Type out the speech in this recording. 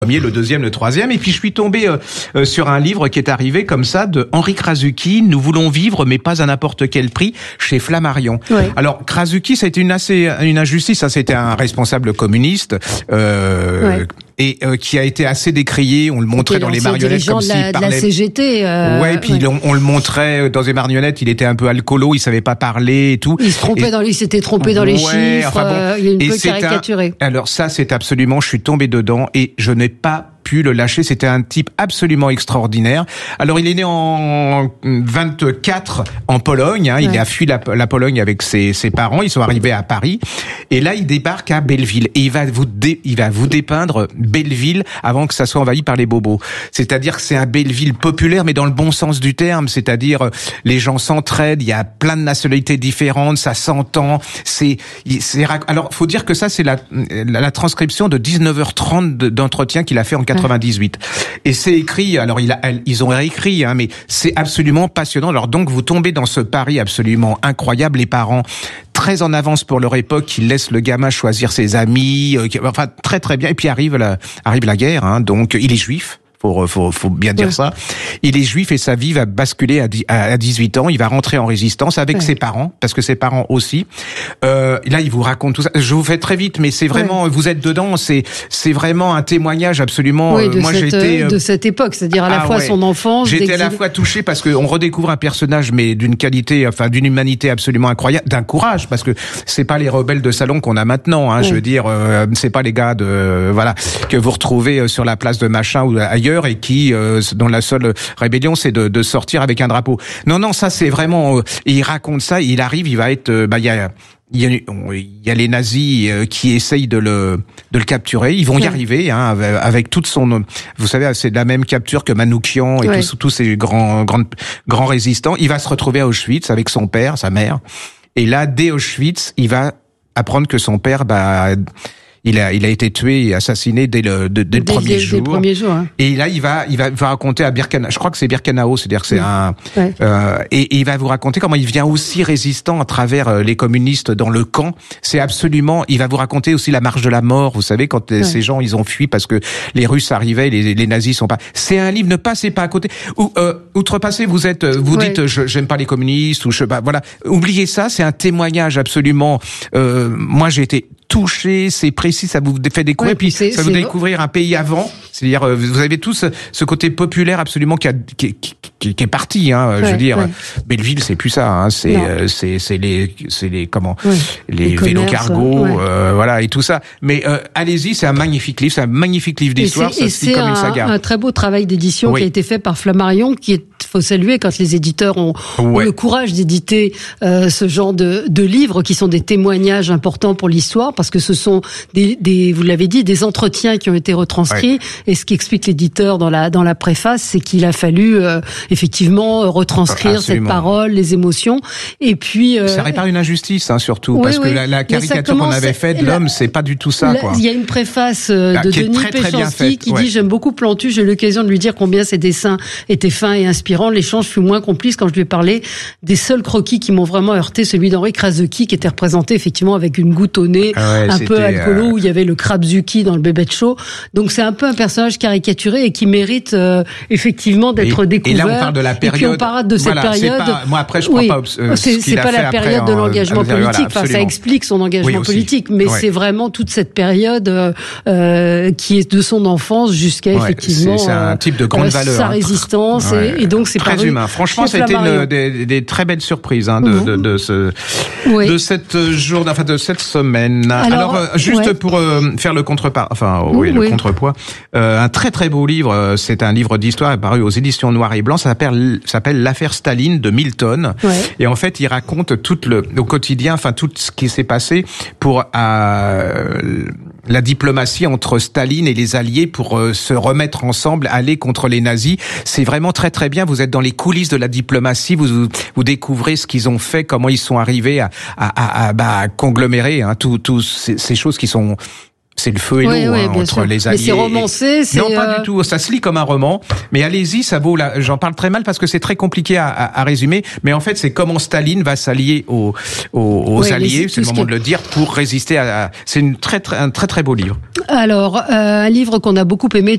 premier, le deuxième, le troisième, et puis je suis tombé sur un livre qui est arrivé comme ça de Henri Krasuki, Nous voulons vivre mais pas à n'importe quel prix, chez Flammarion. Ouais. Alors Krasuki, ça a été une injustice, ça c'était un responsable communiste et qui a été assez décrié, on le montrait dans les marionnettes comme s'il parlait de la CGT. Puis on le montrait dans les marionnettes, il était un peu alcoolo, il savait pas parler et tout. Il s'était trompé dans les chiffres, il est un peu caricaturé. Alors ça c'est absolument, je suis tombé dedans et je n'ai pas pu le lâcher. C'était un type absolument extraordinaire. Alors il est né en 24 en Pologne. Il a fui la Pologne avec ses parents. Ils sont arrivés à Paris. Et là, il débarque à Belleville. Et il va vous dépeindre Belleville avant que ça soit envahi par les bobos. C'est-à-dire que c'est un Belleville populaire, mais dans le bon sens du terme. C'est-à-dire les gens s'entraident. Il y a plein de nationalités différentes. Ça s'entend. Alors, faut dire que ça, c'est la transcription de 19h30 d'entretien qu'il a fait en 98. Et c'est écrit, alors ils ont réécrit, mais c'est absolument passionnant. Alors donc vous tombez dans ce pari absolument incroyable, les parents très en avance pour leur époque, qui laissent le gamin choisir ses amis, enfin très très bien. Et puis arrive la guerre, donc il est juif. Faut bien dire ça. Il est juif et sa vie va basculer à 18 ans. Il va rentrer en résistance avec ses parents, parce que ses parents aussi. Là, il vous raconte tout ça. Je vous fais très vite, mais c'est vraiment, vous êtes dedans. C'est vraiment un témoignage absolument. Moi, de cette époque, c'est-à-dire à la fois son enfance. J'étais à la fois touché parce qu'on redécouvre un personnage, mais d'une qualité, enfin d'une humanité absolument incroyable, d'un courage, parce que c'est pas les rebelles de salon qu'on a maintenant. Je veux dire, c'est pas les gars que vous retrouvez sur la place de Machin ou ailleurs, et qui, dont la seule rébellion, c'est de sortir avec un drapeau. Non, ça c'est vraiment. Il raconte ça. Il arrive, il va être. Il y a les nazis qui essayent de le capturer. Ils vont y arriver, avec toute son. Vous savez, c'est de la même capture que Manouchian et tous ces grands résistants. Il va se retrouver à Auschwitz avec son père, sa mère. Et là, dès Auschwitz, il va apprendre que son père, il a été tué et assassiné dès le premier jour. Dès le premier jour. Et là, il va raconter à Birkenau. Je crois que c'est Birkenau, c'est-à-dire que c'est et il va vous raconter comment il vient aussi résistant à travers les communistes dans le camp. C'est absolument. Il va vous raconter aussi la marche de la mort. Vous savez, quand ces gens ils ont fui parce que les Russes arrivaient, les nazis sont pas. C'est un livre. Ne passez pas à côté. Outrepassez, vous dites, j'aime pas les communistes ou voilà. Oubliez ça. C'est un témoignage absolument. Moi, j'ai été touché, c'est précis, ça vous fait découvrir, puis ça vous découvrir un pays avant. C'est-à-dire, vous avez tous ce côté populaire absolument qui est parti. Je veux dire, Belleville, c'est plus ça. C'est les vélos cargo, et tout ça. Mais allez-y, c'est un magnifique livre, d'histoire. Ça se lit comme une saga. Un très beau travail d'édition qui a été fait par Flammarion, faut saluer quand les éditeurs ont le courage d'éditer ce genre de livres qui sont des témoignages importants pour l'histoire, parce que ce sont vous l'avez dit, des entretiens qui ont été retranscrits. Et ce qu'explique l'éditeur dans la préface, c'est qu'il a fallu effectivement retranscrire cette parole, les émotions. Et puis ça répare une injustice, surtout parce que la caricature qu'on avait faite de l'homme, c'est pas du tout ça. Il y a une préface de Denis Péchanski qui dit: j'aime beaucoup Plantu, j'ai eu l'occasion de lui dire combien ses dessins étaient fins et inspirants. L'échange fut moins complice quand je lui ai parlé des seuls croquis qui m'ont vraiment heurté, celui d'Henri Krasuki, qui était représenté effectivement avec une goutte au nez, un peu alcoolo, où il y avait le Krabzuki dans le Bébête Show. Donc c'est un peu un personnage caricaturé et qui mérite effectivement d'être découvert. Et là on parle de la période. Et puis on parle de cette période. Moi après je crois pas. C'est pas la période de l'engagement politique. Enfin, ça explique son engagement politique, mais c'est vraiment toute cette période qui est de son enfance jusqu'à effectivement. C'est un type de grande valeur. Sa résistance et donc c'est très humain. Franchement, ça a été des très belles surprises de cette journée, de cette semaine. Alors juste pour faire le contrepoids, le contrepoids, un très très beau livre. C'est un livre d'histoire paru aux éditions Noir et Blanc. Ça s'appelle L'affaire Staline de Milton. Et en fait, il raconte au quotidien, tout ce qui s'est passé pour la diplomatie entre Staline et les Alliés pour se remettre ensemble, aller contre les nazis. C'est vraiment très très bien. Vous êtes dans les coulisses de la diplomatie. Vous découvrez ce qu'ils ont fait, comment ils sont arrivés à conglomérer toutes ces choses qui sont c'est le feu et l'eau entre sûr. les alliés. Mais c'est romancé, Non, pas du tout. Ça se lit comme un roman. Mais allez-y, ça vaut j'en parle très mal parce que c'est très compliqué à résumer. Mais en fait, c'est comment Staline va s'allier aux alliés, c'est le moment de le dire, pour résister c'est un très très beau livre. Alors, un livre qu'on a beaucoup aimé